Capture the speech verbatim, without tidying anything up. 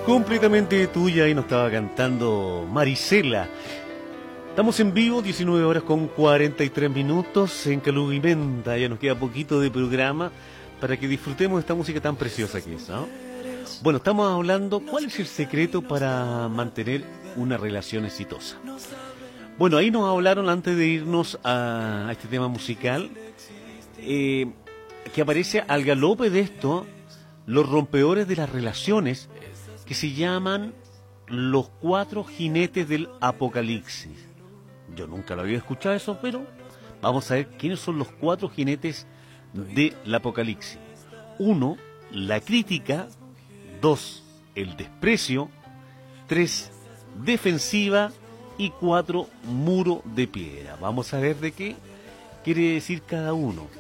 Completamente tuya, y nos estaba cantando Marisela. Estamos en vivo, diecinueve horas con cuarenta y tres minutos en Calugimenta. Ya nos queda poquito de programa para que disfrutemos de esta música tan preciosa que es, ¿no? Bueno, estamos hablando, ¿cuál es el secreto para mantener una relación exitosa? Bueno, ahí nos hablaron antes de irnos a, a este tema musical, eh, que aparece al galope de esto, los rompedores de las relaciones, que se llaman los cuatro jinetes del apocalipsis. Yo nunca lo había escuchado eso, pero vamos a ver quiénes son los cuatro jinetes del apocalipsis. Uno, la crítica. Dos, el desprecio. Tres, defensiva. Y cuatro, muro de piedra. Vamos a ver de qué quiere decir cada uno.